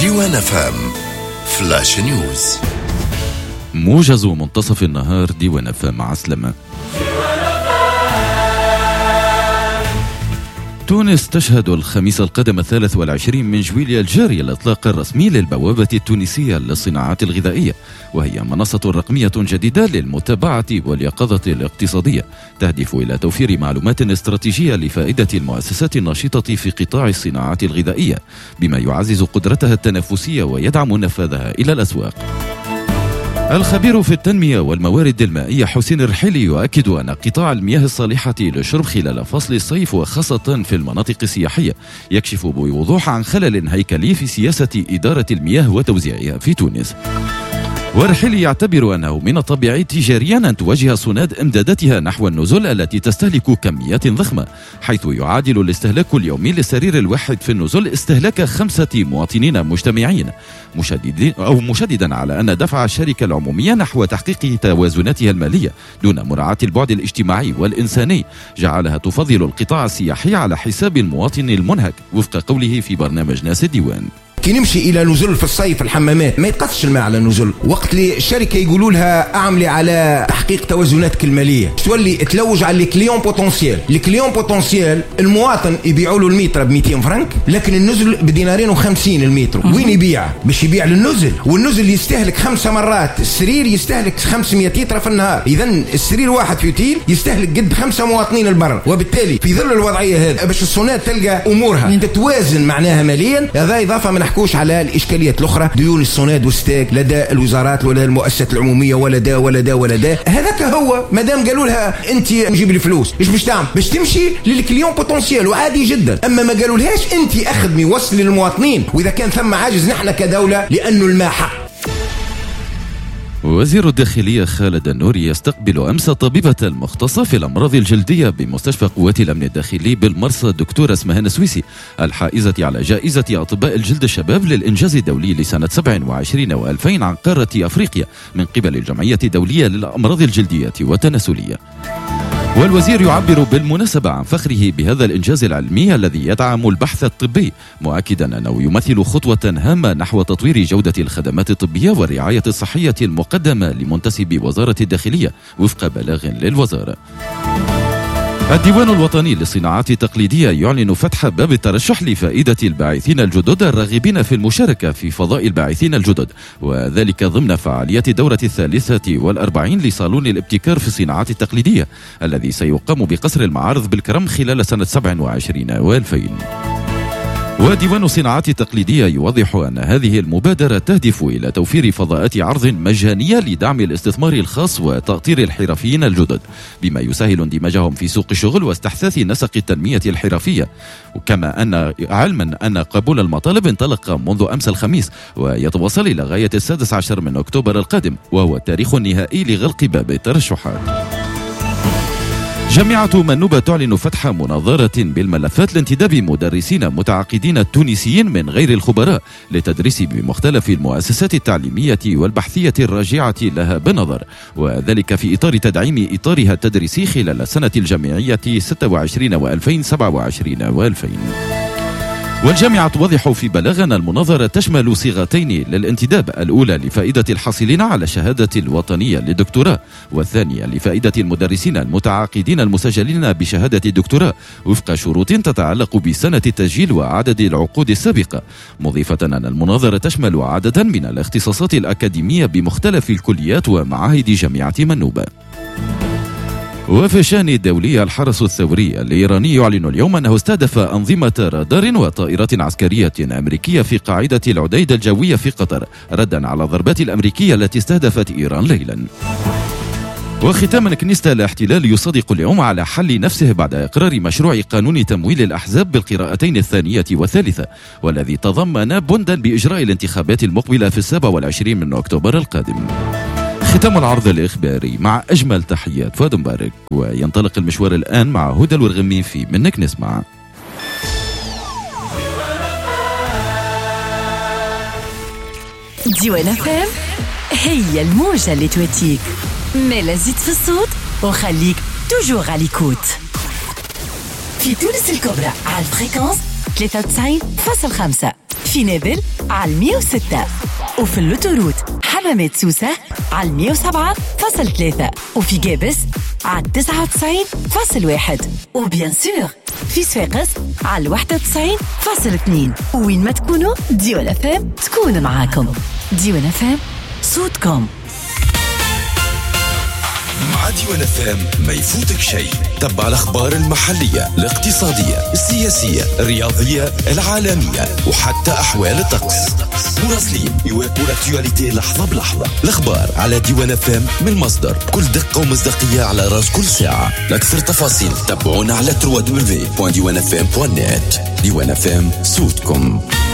ديوان FM فلاش نيوز. موجز منتصف النهار ديوان FM مع عسلمة. تونس تشهد الخميس القادم 23 من جويلية الجاري الإطلاق الرسمي للبوابة التونسية للصناعات الغذائية، وهي منصة رقمية جديدة للمتابعة واليقظة الاقتصادية تهدف إلى توفير معلومات استراتيجية لفائدة المؤسسات الناشطة في قطاع الصناعات الغذائية، بما يعزز قدرتها التنافسية ويدعم نفاذها إلى الأسواق. الخبير في التنمية والموارد المائية حسين الرحيلي يؤكد أن قطاع المياه الصالحة للشرب خلال فصل الصيف وخاصة في المناطق السياحية يكشف بوضوح عن خلل هيكلي في سياسة إدارة المياه وتوزيعها في تونس. والرحيلي يعتبر أنه من الطبيعي تجاريا أن توجه صناد إمداداتها نحو النزل التي تستهلك كميات ضخمة، حيث يعادل الاستهلاك اليومي للسرير الواحد في النزل استهلاك 5 مواطنين مجتمعين، مشددا على أن دفع الشركة العمومية نحو تحقيق توازناتها المالية دون مراعاة البعد الاجتماعي والإنساني جعلها تفضل القطاع السياحي على حساب المواطن المنهك، وفق قوله في برنامج ناس الديوان. كي نمشي الى نزل في الصيف الحمامات ما يتقصش الماء على النزل، وقت اللي الشركه يقولوا لها اعملي على تحقيق توازناتك الماليه تولي تلوج على الكليون بوتنسيال. الكليون بوتنسيال المواطن يبيعوا له المتر ب 200 فرنك، لكن النزل بدينارين و50 المتر. وين يبيع؟ باش يبيع للنزل، والنزل يستهلك 5 مرات، السرير يستهلك 500 لتر في النهار، اذا السرير واحد في اوتيل يستهلك قد 5 مواطنين البر. وبالتالي في ظل الوضعيه هذه باش الصناد تلقى امورها تتوازن معناها ماليا، هذا اضافه من نحكوش على الاشكاليات الاخرى، ديون الصناد والستاك لدى الوزارات ولا المؤسسات العموميه ولا دا ولا دا ولا دا. هذاك هو مادام قالوا لها انت جيب لي فلوس، ايش باش تعمل؟ باش تمشي للكليون بوتنسيال وعادي جدا. اما ما قالوا لهاش انت اخدمي وصلي للمواطنين، واذا كان ثم عاجز نحن كدوله لانه الماء حق. وزير الداخلية خالد النوري يستقبل أمس طبيبة المختصة في الأمراض الجلدية بمستشفى قوات الأمن الداخلي بالمرصى الدكتورة اسمهان السويسي، الحائزة على جائزة أطباء الجلد الشباب للإنجاز الدولي لسنة 27 و2000 عن قارة أفريقيا من قبل الجمعية الدولية للأمراض الجلدية والتناسلية. والوزير يعبر بالمناسبة عن فخره بهذا الإنجاز العلمي الذي يدعم البحث الطبي، مؤكدا أنه يمثل خطوة هامة نحو تطوير جودة الخدمات الطبية والرعاية الصحية المقدمة لمنتسبي وزارة الداخلية وفق بلاغ للوزارة. الديوان الوطني للصناعات التقليدية يعلن فتح باب الترشح لفائدة الباعثين الجدد الراغبين في المشاركة في فضاء الباعثين الجدد، وذلك ضمن فعاليات الدورة 43 لصالون الابتكار في الصناعات التقليدية الذي سيقام بقصر المعارض بالكرم خلال سنة 27 و2000. وديوان الصناعات التقليدية يوضح أن هذه المبادرة تهدف إلى توفير فضاءات عرض مجانية لدعم الاستثمار الخاص وتأطير الحرفيين الجدد، بما يسهل اندماجهم في سوق الشغل واستحداث نسق التنمية الحرفية، وكما أن علما أن قبول المطالب انطلق منذ أمس الخميس ويتواصل إلى غاية 16 من أكتوبر القادم، وهو التاريخ النهائي لغلق باب الترشحات. جامعة منوبة تعلن فتح مناظرة بالملفات لانتداب مدرسين متعاقدين تونسيين من غير الخبراء للتدريس بمختلف المؤسسات التعليمية والبحثية الراجعة لها بنظر، وذلك في إطار تدعيم إطارها التدريسي خلال السنة الجامعية 26 و2027 و2000. والجامعة توضح في بلاغ أن المناظرة تشمل صيغتين للانتداب، الأولى لفائدة الحاصلين على الشهادة الوطنية للدكتوراه، والثانية لفائدة المدرسين المتعاقدين المسجلين بشهادة الدكتوراه وفق شروط تتعلق بسنة التسجيل وعدد العقود السابقة، مضيفة أن المناظرة تشمل عددا من الاختصاصات الأكاديمية بمختلف الكليات ومعاهد جامعة منوبة. وفي الشأن الدولي، الحرس الثوري الإيراني يعلن اليوم أنه استهدف أنظمة رادار وطائرات عسكرية أمريكية في قاعدة العديد الجوية في قطر، ردا على الضربات الأمريكية التي استهدفت إيران ليلا. وختاما، كنيسة الاحتلال يصدق اليوم على حل نفسه بعد إقرار مشروع قانون تمويل الأحزاب بالقراءتين الثانية والثالثة، والذي تضمن بندا بإجراء الانتخابات المقبلة في 27 من أكتوبر القادم. ختام العرض الإخباري مع أجمل تحيات فؤاد مبارك، وينطلق المشوار الآن مع هدى الورغمي في منك نسمع. ديوان FM هي الموجة اللي توتيك، ملا زيد في الصوت وخليك توجور على ليكوت. في تونس الكبرى على الفريكونس 93.5، في نابل على 106 وفي اللوتوروت حمامات سوسة على 107.3 وفي جابس على 99.1 وبيان سور في صفاقس على 91.2 وين ما تكونوا ديوان FM تكون معاكم. ديوان FM صوتكم. مع ديوان FM ما يفوتك شيء. تبع الأخبار المحلية، الاقتصادية، السياسية، الرياضية، العالمية وحتى أحوال الطقس. مراسلين يواكبوا الاكتواليتي لحظة بلحظة. الأخبار على ديوان FM من مصدر بكل دقة ومصداقية على راس كل ساعة. لأكثر تفاصيل تابعونا على www.diwanfm.net. ديوان FM صوتكم.